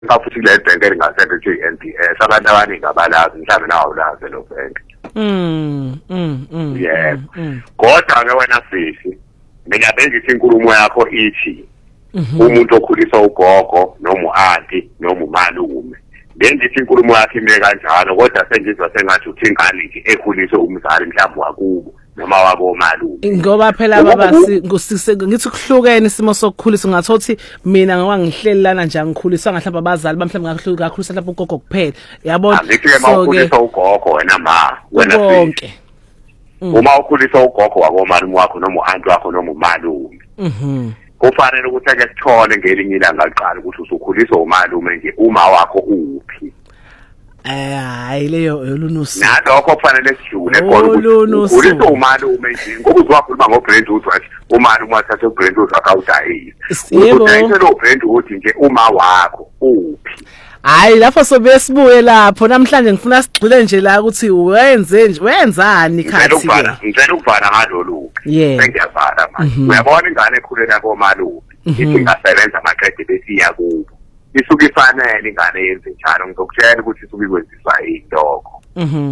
futhi le bank elingasekho kuthi NPS abantu abaningi abalazi mhlawumbe nawo lazi lo bank. Yeah. Kodwa ke wena sisi mina bengithi inkulumo yakho ithi umuntu okhulisa ugogo noma uanti noma umalume. Bengithi inkulumo yakhe ime kanjalo kodwa sengizwa sengathi uthi ingane nje ekhulise umzali mhlawumbe wakubo noma wabo malume. Ngoba phela baba ngithi kuhlukene isimo sokukhulisa ngathothi mina ngawangihlelela nje ngikhulisa mhlawumbe abazali mhlawumbe ngakhulisa lapho ugogo kuphela yabona ngithi mawukhulisa ugogo wena ma wena bonke uma ukhulisa ugogo wabo malume wakho noma uanti wakho noma umalume kufanele ukuthi ake sithole ngelinye ilanga liqala ukuthi usukhulisa umalume nje uma wakho uphi. Hayi leyo yolunusu. Nalokho kufanele sijule khona ukuthi ukhulisa umalume nje ngoba uzokhuluma ngoBrandwood wathi umalume wathatha uBrandwood akawudayisa. Udayisa lo Brandwood nje uma wakho uphi. Hayi lapho sobe sibuye lapho namhlanje ngifuna sigxile nje la ukuthi wenzani khathi ngicela ukuvala ngalolu sengiyavala manje uyabona ingane ekhulela komalume ithi ngasebenza amaqede besiya kubo isuke ifanele ingane yenze njalo ngizokutshela ukuthi isuke ikwenziswa indoko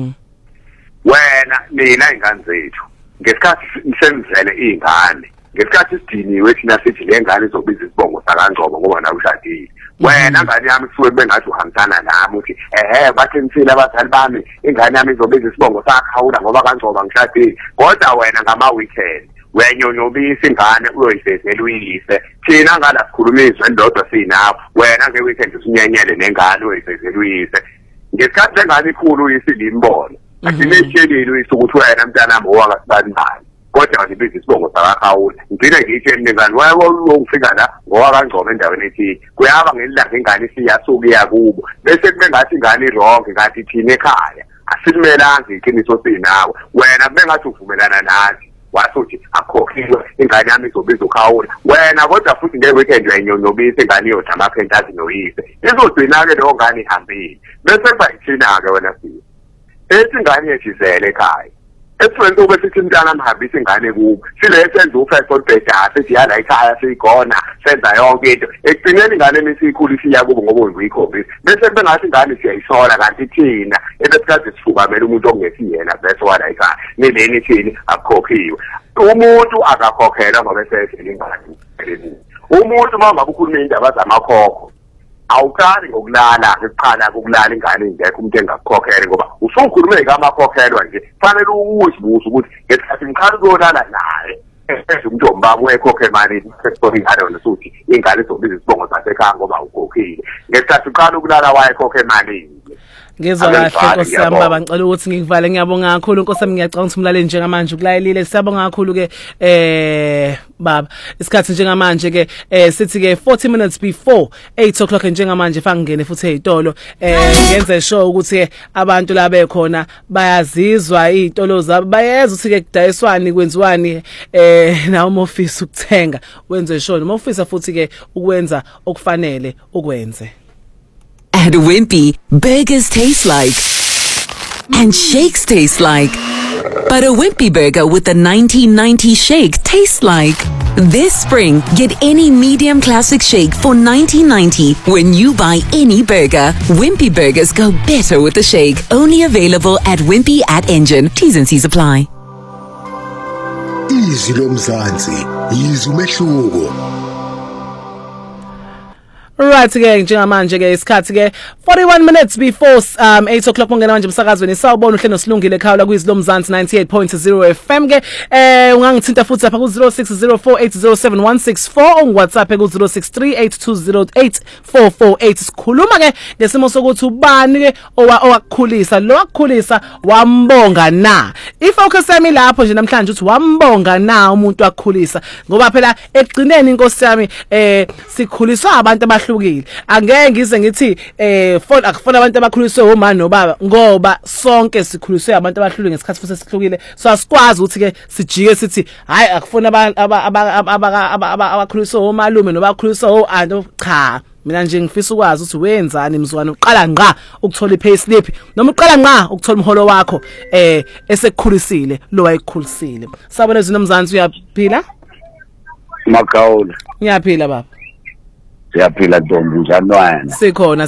wena mina ingane zethu ngesikhathi senzele izingane ngesikhathi sidiniwe thina sithi le ngane izobiza isibongo sakaNgcobo ngoba nawe ushadile wena ngane yami kusuke bengathi uhambisana nami uthi bathi ngithile abazali bami ingane yami izobiza isibongo sakhawula ngoba kaNgcobo ngishadile kodwa wena ngama weekend wenyonyobisa ingane uyoyisezela uyise thina ngala sikhuluma izwe endodwa sinawo wena ngeweekend usunyenyele nengane uyoyisezela uyise ngesikhathi lengane ikhulu uyise limbono asimeshelile uyise ukuthi wena mntanami owakasibanibani kodwa ngibiza isibongo sakakhawula ngicela ngithi ningane ungifika la ngoba kaNgcobo endaweni ethi kuyaba ngelilanga ingane siyasuka yakubo bese kube ngathi ingane wrong ngathi thina ekhaya asilimelanga iqiniso sinawe wena kube ngathi uvumelana nathi wasuthi akhokhiwe ingane yami izobiza ukhawula wena kodwa futhi ngeweekend uyayinyonyobisa ingane yodwa amaphentazi noyise izogcina ke lo ngane ihambile bese kuba ithina ke wena sisi ethi ingane yethizele ekhaya esifenze ube sithi mntana mhambisa ingane kubo silethe nje ufeso olubhedala sithi yala ekhaya siyigona senza yonke into ekugcineni ingane mesiyikhulisa iya kubo ngoba uyikhombisa bese kube ngathi ingane siyayisola kanti thina ebesikade sifukamela umuntu ongesiyena bese wala ekhaya neleni thini akukhokhiwe umuntu akakhokhelwa ngoba esethele ingane umuntu mangabe ukhuluma indaba zamakhokho awuqali ngokulala ekuqala ukulala ingane ingekho umuntu engakukhokhela ngoba usukhulume ngamakhokhelo nje fanele uzibuza ukuthi ngesikhathi ngiqala ukuyolala naye umuntu ombaba uyekhokhe imali sesori ngalo nosuthi ingane izobiza isibongo sasekhaya ngoba ukhokhile ngesikhathi uqala ukulala wayekhokhe imali ngizwa kahle Nkosi yami baba ngicela ukuthi ngikuvale ngiyabonga kakhulu Nkosi yami ngiyacanga ukuthi umlaleli njengamanje ukulayelile siyabonga kakhulu ke baba isikhathi njengamanje ke sithi ke 40 minutes before 8 o'clock njengamanje fa ngene futhi ezitolo ngenze sure ukuthi abantu la bekhona bayazizwa izitolo zabo bayeza ukuthi ke kudayiswani kwenziwani na uma office ukuthenga wenze sure uma office futhi ke ukwenza okufanele ukwenze. At Wimpy, burgers taste like and shakes taste like. But a Wimpy burger with the 1990 shake tastes like. This spring, get any medium classic shake for $19.90 when you buy any burger. Wimpy burgers go better with the shake. Only available at Wimpy at Engine. T's and C's apply. Izwi lomzansi, izwi umehluko. Right again njengamanje ke isikhathi ke 41 minutes before 8 o'clock ungena manje emsakazweni sawubona uhlelo silungile ekhaya kuyizilo mzansi 98.0 FM ke ungangithinta futhi lapha ku 0604807164 on WhatsApp ku 0638208448 sikhuluma ke ngesimo sokuthi ubani ke owakukhulisa lo wakukhulisa wambonga na ifocus yami lapho nje namhlanje uthi wambonga na umuntu wakukhulisa ngoba phela ekugcineni inkosi yami sikhuliswa abantu abahlukile angeke ngize ngithi akufona abantu abakhuliswe uma nobaba ngoba sonke sikhuliswe abantu abahlukile ngesikhathi futhi sihlukile so asikwazi ukuthi ke sijike sithi hayi akufona abakhuliswe omalume nobakhuliswe oanti cha mina nje ngifisa ukwazi ukuthi wenzani mzwana uqala ngqa ukuthola iPay slip noma uqala ngqa ukuthola umholo wakho esekukhulisile lo wayekukhulisile sabona izinomzansi uyaphila Magawula ngiyaphila baba Siyaphila Ntombi njani wena? Sikhona